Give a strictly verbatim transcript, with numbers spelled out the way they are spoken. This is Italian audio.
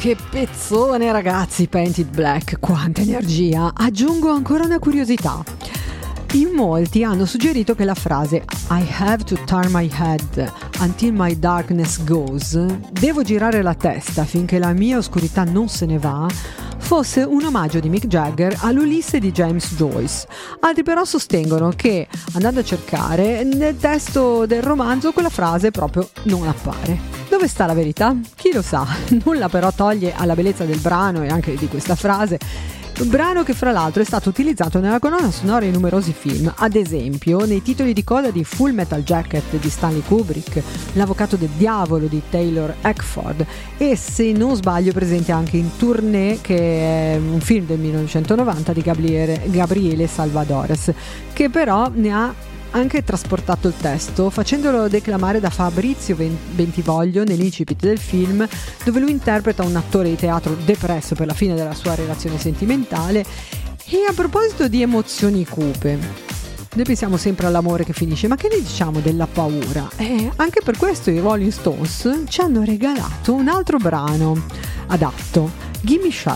che pezzone ragazzi, Painted Black, quanta energia! Aggiungo ancora una curiosità. In molti hanno suggerito che la frase I have to turn my head until my darkness goes, devo girare la testa finché la mia oscurità non se ne va, fosse un omaggio di Mick Jagger all'Ulisse di James Joyce. Altri però sostengono che, andando a cercare, nel testo del romanzo quella frase proprio non appare. Dove sta la verità? Chi lo sa. Nulla però toglie alla bellezza del brano e anche di questa frase. Un brano che fra l'altro è stato utilizzato nella colonna sonora in numerosi film, ad esempio nei titoli di coda di Full Metal Jacket di Stanley Kubrick, L'avvocato del diavolo di Taylor Hackford e, se non sbaglio, presente anche in Tournée, che è un film del millenovecentonovanta di Gabriele, Gabriele Salvadores, che però ne ha anche trasportato il testo facendolo declamare da Fabrizio Bentivoglio nell'incipit del film, dove lui interpreta un attore di teatro depresso per la fine della sua relazione sentimentale. E a proposito di emozioni cupe, noi pensiamo sempre all'amore che finisce, ma che ne diciamo della paura? E anche per questo i Rolling Stones ci hanno regalato un altro brano adatto, Gimme Shelter.